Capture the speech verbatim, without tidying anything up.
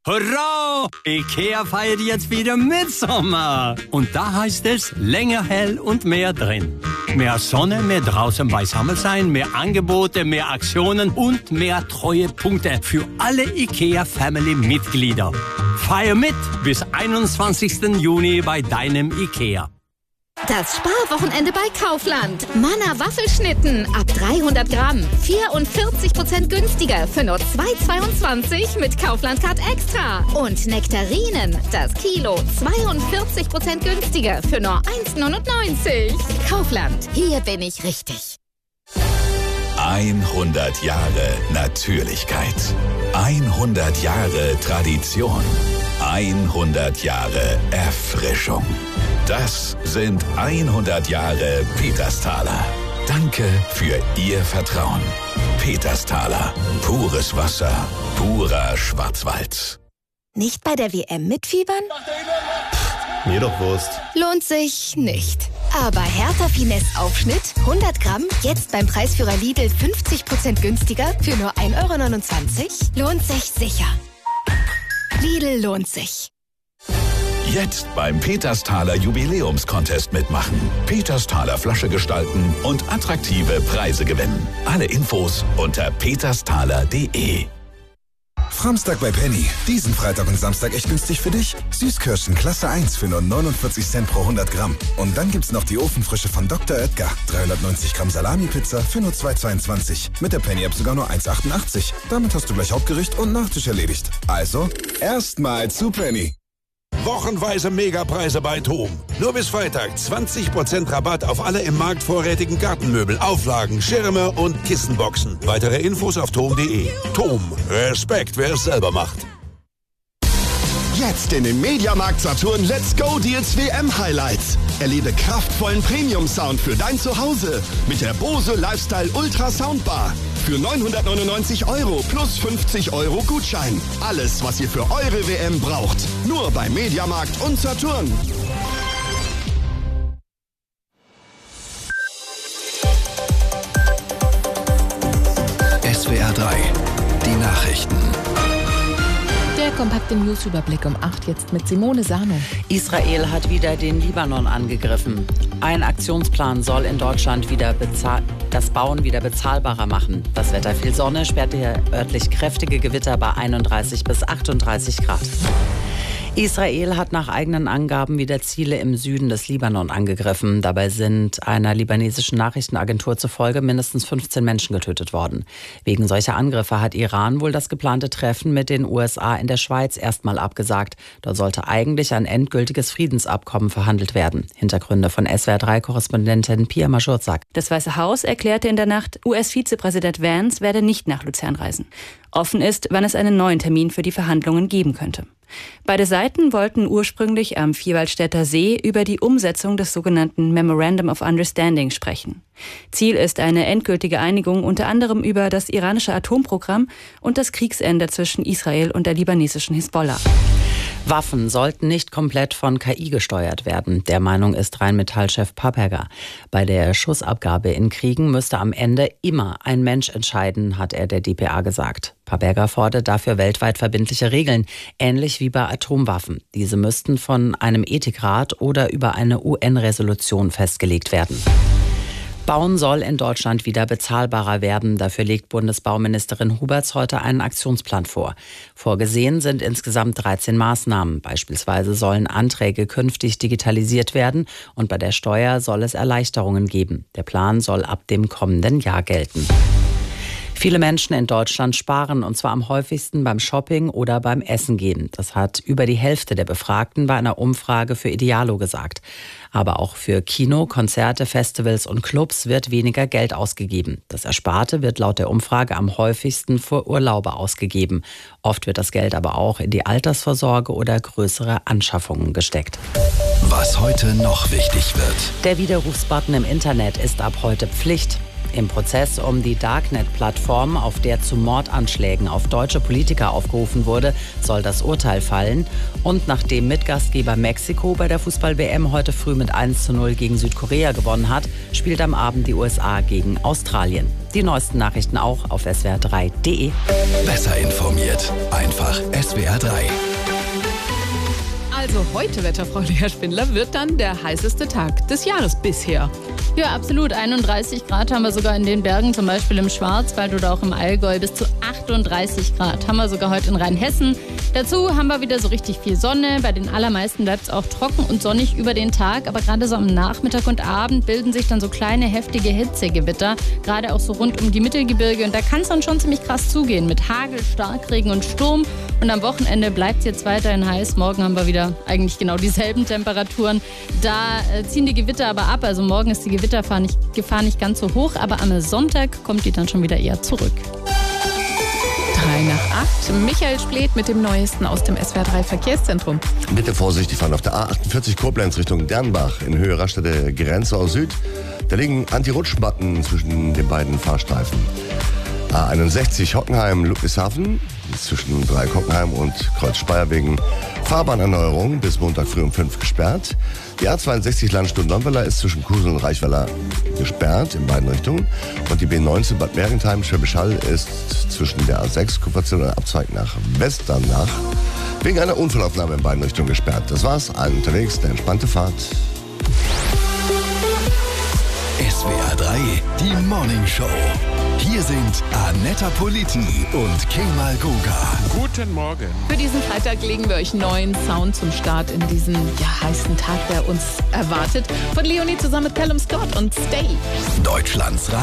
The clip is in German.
Hurra! IKEA feiert jetzt wieder Mitsommer. Und da heißt es länger hell und mehr drin. Mehr Sonne, mehr draußen beisammen sein, mehr Angebote, mehr Aktionen und mehr Treuepunkte für alle IKEA-Family-Mitglieder. Feier mit bis einundzwanzigsten Juni bei deinem IKEA. Das Sparwochenende bei Kaufland. Manna Waffelschnitten ab dreihundert Gramm. vierundvierzig Prozent günstiger für nur zwei Euro zweiundzwanzig mit Kaufland Card Extra. Und Nektarinen, das Kilo, zweiundvierzig Prozent günstiger für nur eins Euro neunundneunzig. Kaufland, hier bin ich richtig. hundert Jahre Natürlichkeit. hundert Jahre Tradition. hundert Jahre Erfrischung. Das sind hundert Jahre Petersthaler. Danke für Ihr Vertrauen. Petersthaler. Pures Wasser. Purer Schwarzwald. Nicht bei der W M mitfiebern? Mir doch Wurst. Lohnt sich nicht. Aber Hertha Finesse Aufschnitt, hundert Gramm, jetzt beim Preisführer Lidl fünfzig Prozent günstiger für nur ein Euro neunundzwanzig? Lohnt sich sicher. Lidl lohnt sich. Jetzt beim Petersthaler Jubiläumscontest mitmachen. Petersthaler Flasche gestalten und attraktive Preise gewinnen. Alle Infos unter petersthaler punkt de. Framstag bei Penny. Diesen Freitag und Samstag echt günstig für dich. Süßkirschen Klasse eins für nur neunundvierzig Cent pro hundert Gramm. Und dann gibt's noch die Ofenfrische von Doktor Oetker. dreihundertneunzig Gramm Salami-Pizza für nur zwei Euro zweiundzwanzig. Mit der Penny-App sogar nur eins Euro achtundachtzig. Damit hast du gleich Hauptgericht und Nachtisch erledigt. Also, erstmal zu Penny. Wochenweise Megapreise bei TOM. Nur bis Freitag zwanzig Prozent Rabatt auf alle im Markt vorrätigen Gartenmöbel, Auflagen, Schirme und Kissenboxen. Weitere Infos auf tom punkt de. TOM. Respekt, wer es selber macht. Jetzt in den Mediamarkt Saturn Let's Go Deals W M Highlights. Erlebe kraftvollen Premium-Sound für dein Zuhause mit der Bose Lifestyle Ultra Soundbar. Für neunhundertneunundneunzig Euro plus fünfzig Euro Gutschein. Alles, was ihr für eure W M braucht. Nur bei Mediamarkt und Saturn. S W R drei. Die Nachrichten. Der kompakte Newsüberblick um acht jetzt mit Simone Sano. Israel hat wieder den Libanon angegriffen. Ein Aktionsplan soll in Deutschland wieder das Bauen wieder bezahlbarer machen. Das Wetter viel Sonne, sperrt hier örtlich kräftige Gewitter bei einunddreißig bis achtunddreißig Grad. Israel hat nach eigenen Angaben wieder Ziele im Süden des Libanon angegriffen. Dabei sind einer libanesischen Nachrichtenagentur zufolge mindestens fünfzehn Menschen getötet worden. Wegen solcher Angriffe hat Iran wohl das geplante Treffen mit den U S A in der Schweiz erstmal abgesagt. Dort sollte eigentlich ein endgültiges Friedensabkommen verhandelt werden. Hintergründe von S W R drei Korrespondentin Pia Maschurzak. Das Weiße Haus erklärte in der Nacht, U S-Vizepräsident Vance werde nicht nach Luzern reisen. Offen ist, wann es einen neuen Termin für die Verhandlungen geben könnte. Beide Seiten wollten ursprünglich am Vierwaldstätter See über die Umsetzung des sogenannten Memorandum of Understanding sprechen. Ziel ist eine endgültige Einigung unter anderem über das iranische Atomprogramm und das Kriegsende zwischen Israel und der libanesischen Hisbollah. Waffen sollten nicht komplett von K I gesteuert werden. Der Meinung ist Rheinmetall-Chef Papperger. Bei der Schussabgabe in Kriegen müsste am Ende immer ein Mensch entscheiden, hat er der D P A gesagt. Papperger fordert dafür weltweit verbindliche Regeln, ähnlich wie bei Atomwaffen. Diese müssten von einem Ethikrat oder über eine U N-Resolution festgelegt werden. Bauen soll in Deutschland wieder bezahlbarer werden. Dafür legt Bundesbauministerin Huberts heute einen Aktionsplan vor. Vorgesehen sind insgesamt dreizehn Maßnahmen. Beispielsweise sollen Anträge künftig digitalisiert werden und bei der Steuer soll es Erleichterungen geben. Der Plan soll ab dem kommenden Jahr gelten. Viele Menschen in Deutschland sparen, und zwar am häufigsten beim Shopping oder beim Essen gehen. Das hat über die Hälfte der Befragten bei einer Umfrage für Idealo gesagt. Aber auch für Kino, Konzerte, Festivals und Clubs wird weniger Geld ausgegeben. Das Ersparte wird laut der Umfrage am häufigsten für Urlaube ausgegeben. Oft wird das Geld aber auch in die Altersvorsorge oder größere Anschaffungen gesteckt. Was heute noch wichtig wird. Der Widerrufsbutton im Internet ist ab heute Pflicht. Im Prozess um die Darknet-Plattform, auf der zu Mordanschlägen auf deutsche Politiker aufgerufen wurde, soll das Urteil fallen. Und nachdem Mitgastgeber Mexiko bei der Fußball-W M heute früh mit eins zu null gegen Südkorea gewonnen hat, spielt am Abend die U S A gegen Australien. Die neuesten Nachrichten auch auf S W R drei punkt de. Besser informiert. Einfach S W R S W R drei. Also heute, wetterfreundlicher Herr Spindler, wird dann der heißeste Tag des Jahres bisher. Ja, absolut. einunddreißig Grad haben wir sogar in den Bergen, zum Beispiel im Schwarzwald oder auch im Allgäu. Bis zu achtunddreißig Grad haben wir sogar heute in Rheinhessen. Dazu haben wir wieder so richtig viel Sonne. Bei den allermeisten bleibt es auch trocken und sonnig über den Tag. Aber gerade so am Nachmittag und Abend bilden sich dann so kleine, heftige Hitzegewitter. Gerade auch so rund um die Mittelgebirge. Und da kann es dann schon ziemlich krass zugehen mit Hagel, Starkregen und Sturm. Und am Wochenende bleibt es jetzt weiterhin heiß. Morgen haben wir wieder eigentlich genau dieselben Temperaturen. Da äh, ziehen die Gewitter aber ab. Also morgen ist die Gewittergefahr nicht, Gefahr nicht ganz so hoch. Aber am Sonntag kommt die dann schon wieder eher zurück. drei nach acht. Michael Splet mit dem Neuesten aus dem S W R drei Verkehrszentrum. Bitte vorsichtig fahren auf der A achtundvierzig Koblenz Richtung Dernbach in Höhe Raststätte Grenze aus Süd. Da liegen Anti-Rutsch-Button zwischen den beiden Fahrstreifen. A einundsechzig Hockenheim Ludwigshafen zwischen Dreieck Hockenheim und Kreuz Speyer wegen Fahrbahnerneuerung bis Montag früh um fünf gesperrt. Die A zweiundsechzig Landstuhl-Nonnweiler ist zwischen Kusel und Reichweiler gesperrt in beiden Richtungen. Und die B neunzehn Bad Mergentheim Schwäbisch Hall ist zwischen der A sechs Kupferzell und Abzweig nach Westernach wegen einer Unfallaufnahme in beiden Richtungen gesperrt. Das war's. Allen unterwegs, eine entspannte Fahrt. S W R drei, die Morning Show. Hier sind Annetta Politi und Kemal Goga. Guten Morgen. Für diesen Freitag legen wir euch neuen Sound zum Start in diesen ja, heißen Tag, der uns erwartet. Von Leonie zusammen mit Callum Scott und Stay. Deutschlands